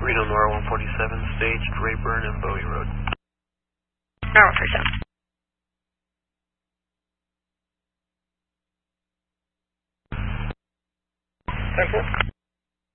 Reno Nora 147, staged Rayburn and Bowie Road. Nora 147. Thank you.